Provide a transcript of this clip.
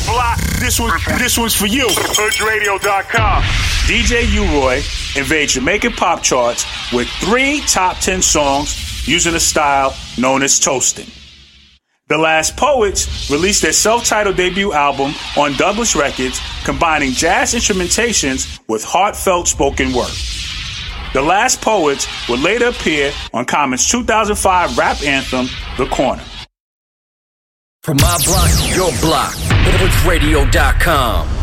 block, this one's for you. HoodRadio.com. DJ U-Roy invades Jamaican pop charts with 3 top 10 songs using a style known as toasting. The Last Poets released their self-titled debut album on Douglas Records, combining jazz instrumentations with heartfelt spoken word. The Last Poets would later appear on Common's 2005 rap anthem, The Corner. From my block to your block, HoodRadio.com.